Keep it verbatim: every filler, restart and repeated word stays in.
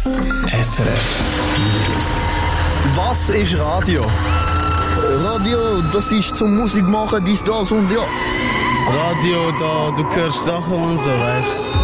S R F Virus. Was ist Radio? Radio, das ist zum Musik machen, dies, das und ja. Radio, da du hörst Sachen und so, weißt du.